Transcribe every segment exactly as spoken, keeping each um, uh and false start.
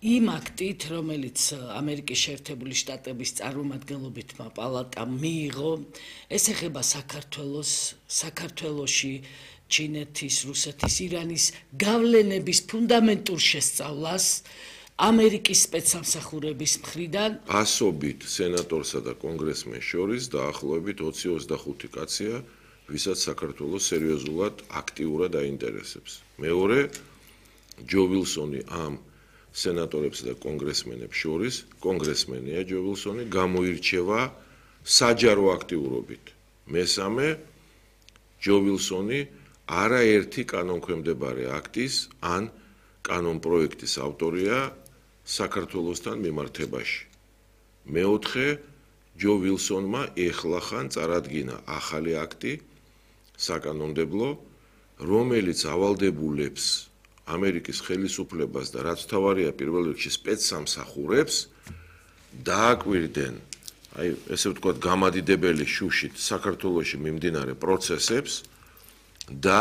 იმ აქტით, რომელიც ამერიკის შეერთებული შტატების წარმომადგენლობითმა პალატამ მიიღო, ეს ეხება საქართველოს, საქართველოში ჩინეთის, რუსეთის, ირანის გავლენების ფუნდამენტურ შესწავლას ამერიკის სპეცსამსახურების მხრიდან ასობით სენატორსა და კონგრესმენს შორის დაახლოებით ოცი ოცდახუთი კაცია, ვისაც საქართველოს სერიოზულად აქტიურად აინტერესებს. მეორე, ჯო ვილსონი ამ სენატორებს და კონგრესმენებს შორის, კონგრესმენია ჯო ვილსონი, გამოირჩევა საჯარო აქტიურობით. მესამე, ჯო ვილსონი არაერთი კანონქვემდებარე აქტის ან კანონპროექტის ავტორია საქართველოსთან მიმართებაში. მეოთხე, ჯო ვილსონმა ეხლახან წარადგინა ახალი აქტი საკანონმდებლო, რომელიც ავალდებულებს ამერიკის ხელისუფლებას და რაც თავარია პირველ რიგში სპეცსამსახურებს დააკვირდნენ, აი ესე ვთქვათ, გამადიდებელი შუშით საქართველოში მიმდინარე პროცესებს და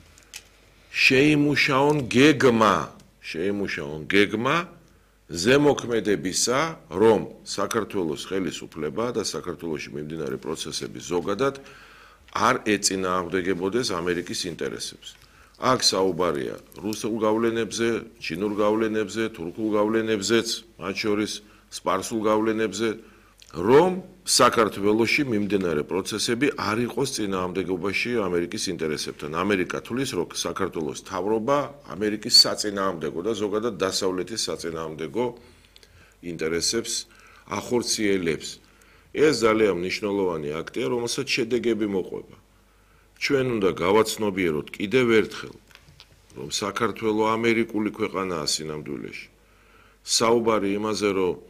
შეიმუშაონ გეგმა, შეიმუშაონ გეგმა ზემოქმედებისა, რომ საქართველოს ხელისუფლება და საქართველოში მიმდინარე პროცესები ზოგადად არ ეწინააღმდეგებოდეს ამერიკის ინტერესებს. აქ საუბარია რუსულ გავლენებზე, ჩინურ გავლენებზე, თურქულ გავლენებზეც, მათ შორის სპარსულ გავლენებზე, რომ საქართველოში მიმდინარე პროცესები არ იყოს წინააღმდეგობაში ამერიკის ინტერესებთან. ამერიკა თulis, რომ საქართველოს მთავრობა ამერიკის საწინააღმდეგო და ზოგადად დასავლეთის საწინააღმდეგო ინტერესებს ახორციელებს. ეს ძალიან მნიშვნელოვანი აქტია, რომელსაც შედეგები მოყვება. ჩვენ უნდა გავაცნობიეროთ კიდევ ერთხელ, რომ საქართველო ამერიკული ქვეყანაა სინამდვილეში. საუბარი იმაზე, რომ